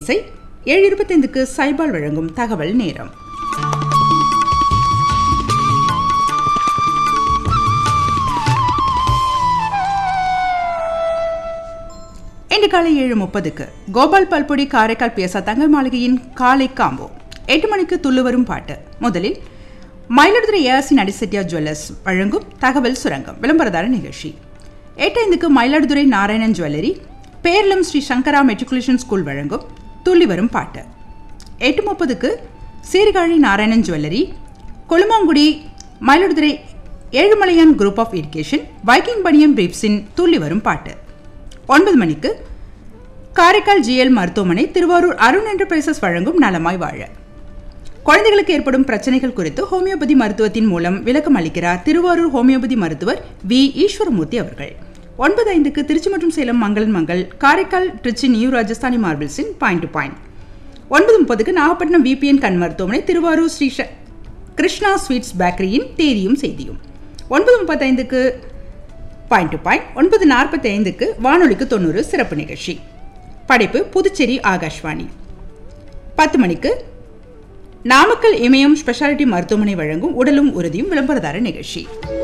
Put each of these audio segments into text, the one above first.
இசை. 7:25க்கு சைபால் வழங்கும் தகவல் நேரம். இன்று காலை 7:30க்கு கோபால் பல்பொடி காரைக்கால் பிஎஸ்ஆர் தங்க மாளிகையின் காலை காம்போ. 8 மணிக்கு துள்ளுவரும் பாட்டு. முதலில் மயிலாடுதுறை ஏஆர்சி நடிசெட்டியா ஜுவல்லர்ஸ் வழங்கும் தகவல் சுரங்கம் விளம்பரதார நிகழ்ச்சி. 8:05க்கு மயிலாடுதுறை நாராயணன் ஜுவல்லரி பேரளம் ஸ்ரீ சங்கரா மெட்ரிகுலேஷன் ஸ்கூல் வழங்கும் துள்ளி வரும் பாட்டு. 8:30க்கு Sirkazhi Narayanan jewellery Kolumangudi Mayiladuthurai Ezhumalaiyan group of education Viking பனியம் பிரீப்ஸின் துள்ளி வரும் பாட்டு. 9 மணிக்கு காரைக்கால் ஜிஎல் மருத்துவமனை திருவாரூர் அருண் என்டர்பிரைசஸ் வழங்கும் நலமாய் வாழ. குழந்தைகளுக்கு ஏற்படும் பிரச்சனைகள் குறித்து ஹோமியோபதி மருத்துவத்தின் மூலம் விளக்கம் அளிக்கிறார் திருவாரூர் ஹோமியோபதி மருத்துவர் வி ஈஸ்வரமூர்த்தி அவர்கள். 9:05க்கு திருச்சி மற்றும் சேலம் மங்களன் Mangal Karaikal Trichy new Rajasthani மார்பிள்ஸின் point to point. 9:30க்கு Nagapattinam VPN கண் மருத்துவமனை திருவாரூர் ஸ்ரீ கிருஷ்ணா ஸ்வீட்ஸ் பேக்கரியின் தேதியும் செய்தியும். 9:35க்கு பாயிண்ட் டு பாயிண்ட். 9:45க்கு வானொலிக்கு 90 சிறப்பு நிகழ்ச்சி. படைப்பு புதுச்சேரி ஆகாஷ்வாணி. 10 மணிக்கு நாமக்கல் இமயம் ஸ்பெஷாலிட்டி மருத்துவமனை வழங்கும் உடலும் உறுதியும் விளம்பரதார நிகழ்ச்சி.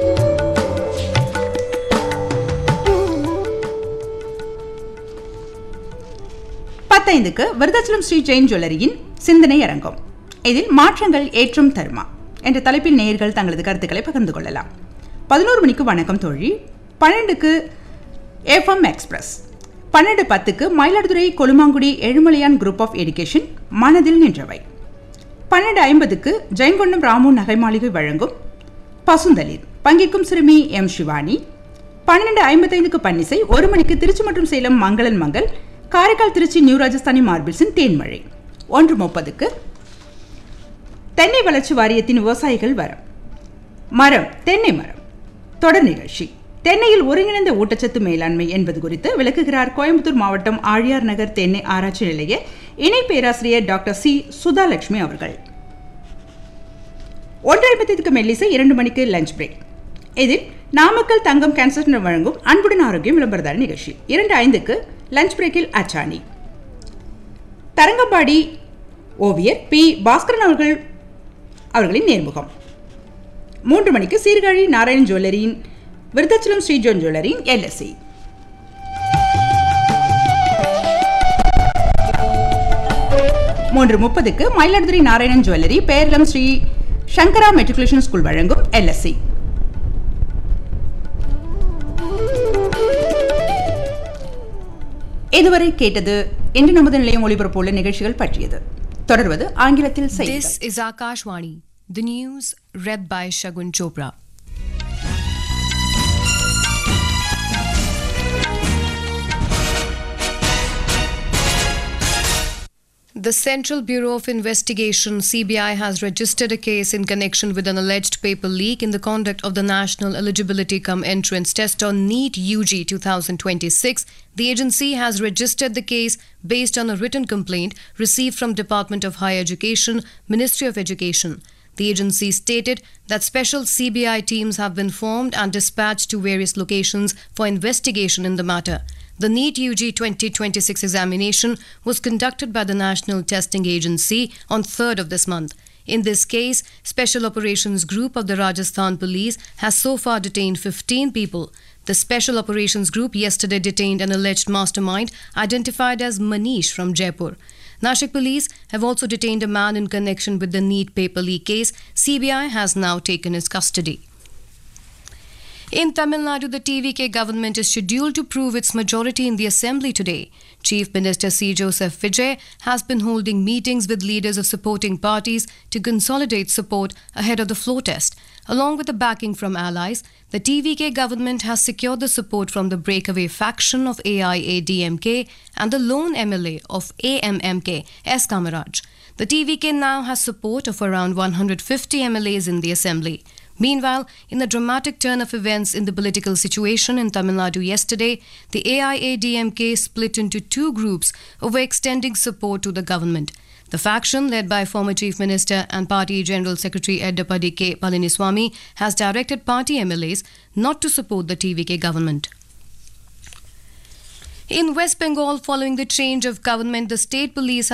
பத்தைந்துக்கு விருதாச்சலம் ஸ்ரீ ஜெயின் ஜுவல்லரியின் சிந்தனை அரங்கம். இதில் மாற்றங்கள் ஏற்றம் தருமா என்ற தலைப்பில் நேயர்கள் தங்களது கருத்துக்களை பகிர்ந்து கொள்ளலாம். 11 மணிக்கு வணக்கம் தோழி. 12க்கு FM express. 12:10க்கு Mayiladuthurai Kolumangudi Ezhumalaiyan group of education மனதில் நின்றவை. 12:50க்கு ஜெயங்கொண்டம் ராமு நகை மாளிகை வழங்கும் பசுந்தளிர் பங்கேற்கும் சிறுமி எம் சிவானி. 12:55க்கு பன்னிசை. 1 மணிக்கு திருச்சி மற்றும் சேலம் மங்களன் மங்கள் காரைக்கால் திருச்சி நியூ ராஜஸ்தானி மார்பிள்ஸின் தேன்மழை. 1:30க்கு தென்னை வளர்ச்சி வாரியத்தின் விவசாயிகள் மரம் தென்னை மரம் தொடர் நிகழ்ச்சி. தென்னையில் ஒருங்கிணைந்த ஊட்டச்சத்து மேலாண்மை என்பது குறித்து விளக்குகிறார் கோயம்புத்தூர் மாவட்டம் ஆழியார் நகர் தென்னை ஆராய்ச்சி நிலைய இணை பேராசிரியர் டாக்டர் சி சுதாலட்சுமி அவர்கள். 1:50க்கு மெல்லிசை. 2 மணிக்கு லஞ்ச் பிரேக். இதில் நாமக்கல் தங்கம் கேன்சர் வழங்கும் அன்புடன் ஆரோக்கியம் விளம்பரதார நிகழ்ச்சி. 2:05க்கு லஞ்ச் பிரேக்கில் அச்சாணி தரங்கம்பாடி ஓவியர் பி பாஸ்கரன் அவர்களின் நேர்முகம். 3 மணிக்கு சீர்காழி நாராயண் ஜுவல்லரியின் விருதாச்சலம் ஸ்ரீ ஜோன் ஜுவல்லரியின் எல்எஸ்சி. 3:30க்கு மயிலாடுதுறை நாராயணன் ஜுவல்லரி பேரளம் ஸ்ரீ சங்கரா மெட்ரிகுலேஷன் ஸ்கூல் வழங்கும் எல்எஸ்சி. இதுவரை கேட்டது இன்று நமது நிலையம் ஒளிபரப்புள்ள நிகழ்ச்சிகள் பற்றியது. தொடர்வது ஆங்கிலத்தில் செய்தி. This is Akashvani. The news read by Shagun Chopra. The Central Bureau of Investigation, CBI, has registered a case in connection with an alleged paper leak in the conduct of the National Eligibility Cum Entrance Test on NEET UG 2026. The agency has registered the case based on a written complaint received from Department of Higher Education, Ministry of Education. The agency stated that special CBI teams have been formed and dispatched to various locations for investigation in the matter. The NEET UG 2026 examination was conducted by the National Testing Agency on 3rd of this month. In this case, Special Operations Group of the Rajasthan Police has so far detained 15 people. The Special Operations Group yesterday detained an alleged mastermind identified as Manish from Jaipur. Nashik Police have also detained a man in connection with the NEET paper leak case. CBI has now taken his custody. In Tamil Nadu, the TVK government is scheduled to prove its majority in the assembly today. Chief Minister C. Joseph Vijay has been holding meetings with leaders of supporting parties to consolidate support ahead of the floor test. Along with the backing from allies, the TVK government has secured the support from the breakaway faction of AIADMK and the lone MLA of AMMK, S. Kamaraj. The TVK now has support of around 150 MLAs in the assembly. Meanwhile, in a dramatic turn of events in the political situation in Tamil Nadu yesterday, the AIADMK split into two groups over extending support to the government. The faction, led by former Chief Minister and Party General Secretary Edappadi K. Palaniswamy, has directed party MLAs not to support the TVK government. In West Bengal, following the change of government, the state police